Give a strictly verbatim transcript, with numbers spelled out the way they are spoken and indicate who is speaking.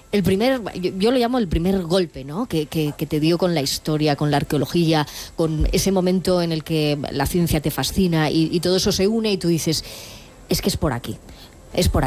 Speaker 1: el primer, yo, yo lo llamo el primer golpe, ¿no? Que, que, que te dio con la historia, con la arqueología, con ese momento en el que la ciencia te fascina y, y todo eso se une y tú dices, es que es por aquí, es por aquí.